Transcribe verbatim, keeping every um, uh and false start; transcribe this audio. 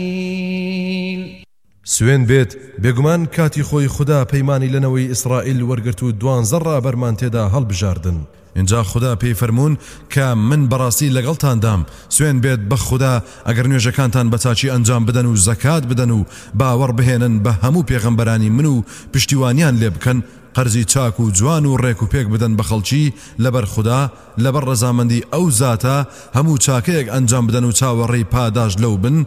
سوێن بێت بێگومان کاتی خۆی خوددا پەیمانی لەنەوەی ئیسرائیل وەرگرت و دوانزە ڕابەرمان تێدا هەڵبژاردن. اینجا خدا پێی فەرموون کە من بەڕاستی لەگەڵتاندام. سوێن بێت بە خوددا ئەگەر نوێژەکانتان بە چاچی ئەنجام بدەن و زەکات بدەن و باوەڕ بهێنن بە هەموو پێغەمبەرانی من و پشتیوانیان لێ بکەن، قەرزی چاک و جوان و ڕێک و پێک بدەن بە خەڵکی لەبەر خوددا، لەبەر ڕەزامەندی ئەو زاتە هەموو چاکەیەک ئەنجام بدەن و چاوەڕێی پاداش لەو بن